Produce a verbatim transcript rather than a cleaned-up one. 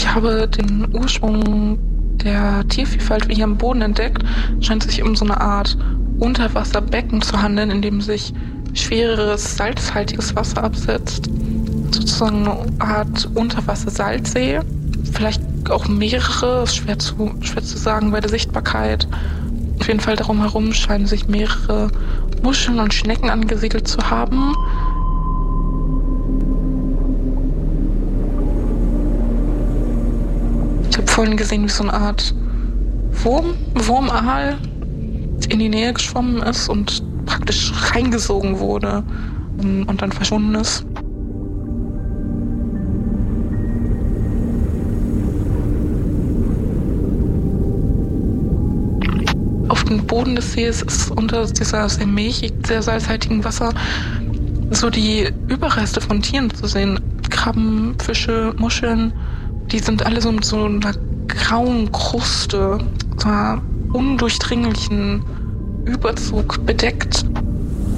Ich habe den Ursprung der Tiervielfalt hier am Boden entdeckt. Es scheint sich um so eine Art Unterwasserbecken zu handeln, in dem sich schwereres, salzhaltiges Wasser absetzt. Sozusagen eine Art Unterwasser-Salzsee. Vielleicht auch mehrere, ist schwer zu, schwer zu sagen bei der Sichtbarkeit. Auf jeden Fall darum herum scheinen sich mehrere Muscheln und Schnecken angesiedelt zu haben. Ich habe vorhin gesehen, wie so eine Art Wurm, Wurmaal in die Nähe geschwommen ist und praktisch reingesogen wurde und dann verschwunden ist. Auf dem Boden des Sees ist unter dieser sehr milchig, sehr salzhaltigen Wasser so die Überreste von Tieren zu sehen. Krabben, Fische, Muscheln, die sind alle so mit so einer grauen Kruste, so einer undurchdringlichen Überzug bedeckt.